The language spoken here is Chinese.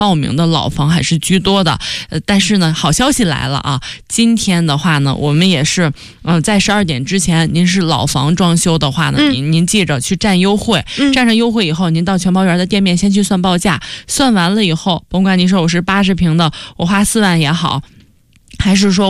报名的老房还是居多的。但是呢，好消息来了啊！今天的话呢，我们也是在12点之前，您是老房装修的话呢，您记着去占优惠，占上优惠以后，您到全包园的店面先去算报价，算完了以后，甭管您说我是80平的，我花4万也好，还是说